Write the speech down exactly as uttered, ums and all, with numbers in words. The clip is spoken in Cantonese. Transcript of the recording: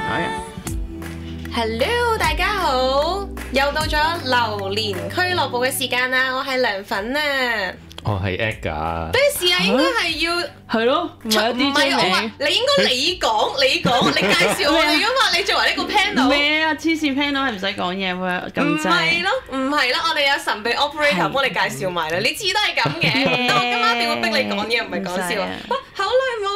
啊。 Hello， 大家好，又到咗榴蓮俱樂部嘅時間啦，我係涼粉啊。 我係 Edgar。 咩事啊？應該係要係咯，唔係有唔 D J 係我話名你應該你講你講你介紹我哋噶嘛？你作為呢個 panel。 咩啊？黐線 panel 係唔使講嘢喎， 唔咁滯。 係咯，唔係咯，我哋有神秘 operator 幫你介紹埋啦，你知都係咁嘅。但我今晚一定會逼你講嘢，唔係講笑啊！哇，好耐冇